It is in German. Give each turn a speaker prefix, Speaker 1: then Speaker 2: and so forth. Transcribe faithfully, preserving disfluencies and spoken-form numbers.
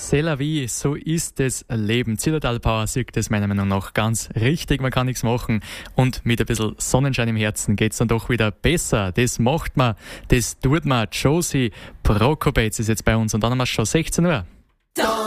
Speaker 1: C'est la vie, so ist das Leben. Zillertal Power sieht das meiner Meinung nach ganz richtig. Man kann nichts machen. Und mit ein bisschen Sonnenschein im Herzen geht's dann doch wieder besser. Das macht man, das tut man. Josie Prokopetz ist jetzt bei uns und dann haben wir schon sechzehn Uhr.